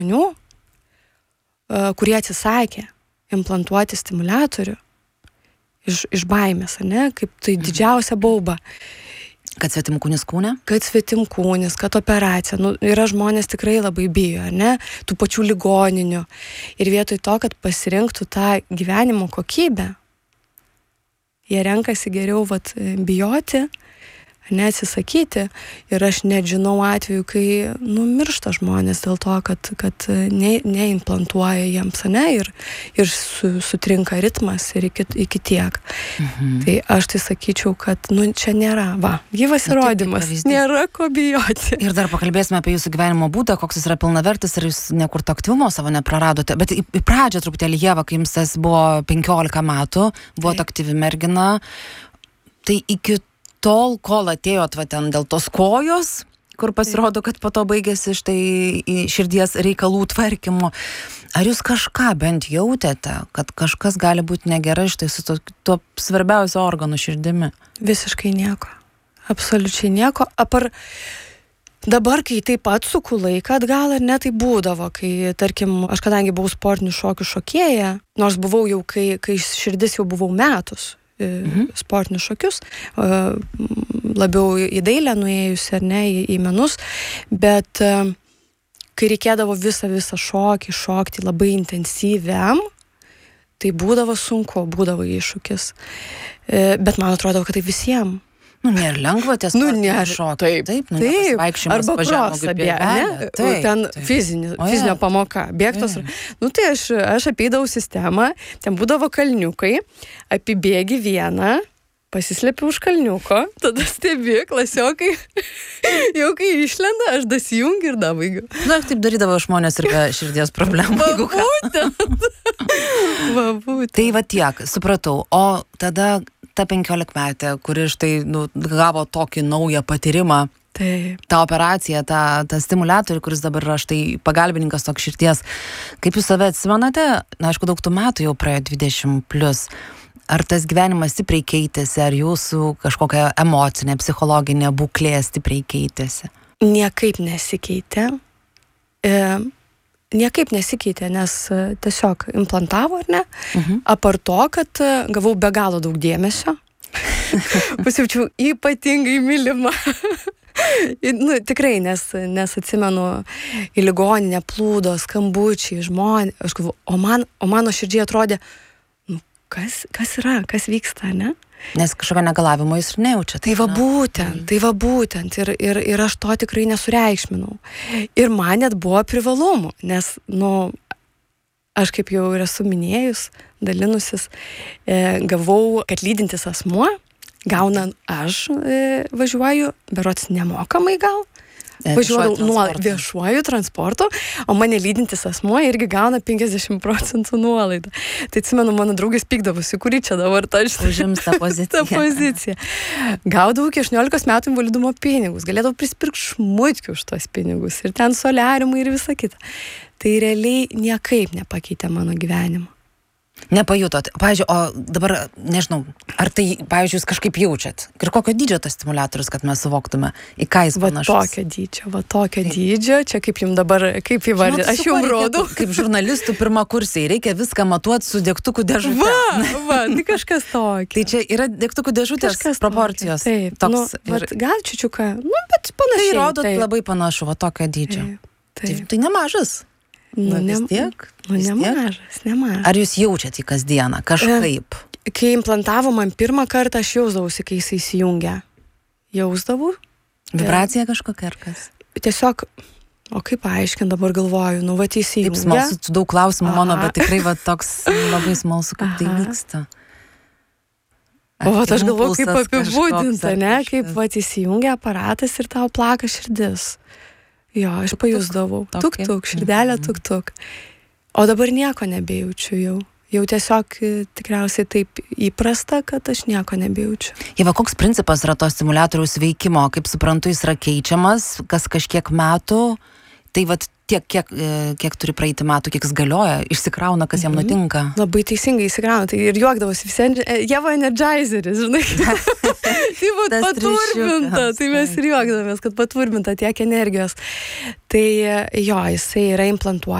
žmonių, kurie atsisakė implantuoti stimuliatorių iš baimės, ne, kaip tai didžiausia bauba. Kad svetimkūnis kūne? Kad svetimkūnis, kad operacija. Yra žmonės tikrai labai bijo, ne, tų pačių ligoninių. Ir vietoj to, kad pasirinktų tą gyvenimo kokybę, jie renkasi geriau bijoti, neatsisakyti. Ir aš net žinau atveju, kai miršta žmonės dėl to, kad neimplantuoja jiems, ne, ir sutrinka ritmas ir iki tiek. Tai aš tai sakyčiau, kad čia nėra, gyvas įrodymas, nėra ko bijoti. Ir dar pakalbėsime apie jūsų gyvenimo būdą, koks jis yra pilnavertis ir jūs niekur to aktyvumo savo nepraradote. Bet į pradžią truputėlį, Ieva, kai jums tas buvo 15 metų, buvot aktyvi mergina, tai iki tol, kol atėjot ten dėl tos kojos, kur pasirodo, kad po to baigėsi štai širdies reikalų tvarkymu. Ar jūs kažką bent jautėte, kad kažkas gali būti negerai štai su tuo svarbiausiu organu širdimi? Visiškai nieko. Absoliučiai nieko. Dabar, kai taip atsuku laiką atgal, ar ne, tai būdavo, kai, tarkim, aš kadangi buvau sportinių šokių šokėja, nors buvau jau, kai širdis jau buvau metus, sportinius šokius, labiau į dailę nuėjusi, ar ne, į menus, bet kai reikėdavo visą šokį šokti labai intensyviam, tai būdavo sunku, būdavo iššūkis. Bet man atrodo, kad tai visiems. Nėra lengva ties šokti. Taip, arba krosą bėga, ten fizinio pamoka, bėgtos. Tai aš apeidavau sistemą, ten būdavo kalniukai, apibėgi vieną, pasislepi už kalniuko, tada stebi, klasiokai, jau kai išlenda, aš dasijungiu ir dabaigiu. Taip darydavo žmonės ir be širdies problemų. Būtent. Tai tiek, supratau. O tada ta 15-metė, kuri štai gavo tokį naują patyrimą, tą operaciją, tą stimuliatorių, kuris dabar yra štai pagalbininkas toks širdies. Kaip jūs save atsimenate? Aišku, daug tų metų jau praėjo 20+. Ar tas gyvenimas stipriai keitėsi, ar jūsų kažkokia emocinė, psichologinė būklė stipriai keitėsi? Niekaip nesikeitė. Niekaip nesikeitė, nes tiesiog implantavo, ar ne? Apart to, kad gavau be galo daug dėmesio. Pasijaučiau ypatingai mylima. Tikrai, nes atsimenu, į ligoninę plūdo skambučiai, žmonės. Aš galvoju, o mano širdžiai atrodė, kas yra, kas vyksta, ne? Nes kažkokio negalavimo jūs ir nejaučiate. Tai va būtent. Ir aš to tikrai nesureikšminau. Ir man net buvo privalumų, nes, aš kaip jau ir esu minėjus, dalinusis, gavau, kad lydintis asmuo, gauna aš važiuoju, berods nemokamai gal, važiuoju viešuoju transportu, o mane lydintis asmuo irgi gauna 50% nuolaidą. Tai atsimenu, mano draugas pykdavosi, kurį čia dabar užims tą poziciją. Gaudavau iki 18 metų invalidumo pinigus, galėdavau prisipirkti šmutkių už tos pinigus ir ten soliariumai ir visa kita. Tai realiai niekaip nepakeitė mano gyvenimo. Nepajutot. Pavyzdžiui, o dabar, nežinau, ar tai, pavyzdžiui, jūs kažkaip jaučiat? Ir kokio dydžio tas stimuliatorius, kad mes suvoktume, į ką jis panašus? Tokio dydžio, čia kaip jums dabar, kaip įvardyti, aš jums rodau. Kaip žurnalistų pirmakursiai, reikia viską matuoti su degtukų dėžute. Tai kažkas tokio. Tai čia yra degtukų dėžutės proporcijos. Taip, gal čiučiuką, bet panašiai. Tai rodo labai panašu, tokio dydžio. Tai nemažas. Vis tiek. Nemažas. Ar jūs jaučiat jį kasdieną kažkaip? Kai implantavo man pirmą kartą, aš jausdavausi, kai jis įsijungia. Jausdavau. Vibracija kažkokia ar kas? Tiesiog, o kaip paaiškint, dabar galvoju, įsijungia. Taip smalsu, daug klausimų mano, bet tikrai toks labai smalsu, kaip tai vyksta. Aš galvoju, kaip apibūdinta, ne? Kaip įsijungia aparatas ir tau plaka širdis. Jo, aš pajusdavau. Tuk-tuk, širdelė tuk-tuk. O dabar nieko nebejaučiu jau. Jau tiesiog tikriausiai taip įprasta, kad aš nieko nebejaučiu. Ieva, koks principas yra to stimuliatoriaus veikimo? Kaip suprantu, jis yra keičiamas kas kažkiek metų. Tai tiek, kiek turi praeiti metų, kiek jis galioja, išsikrauna, kas jam nutinka. Labai teisingai išsikrauna. Tai ir juokdavosi visi, Jevo energizeris, žinai. Tai būt paturbinta. Tai mes ir juokdavomės, kad paturbinta tiek energijos. Tai jo, jisai yra implantuojamas.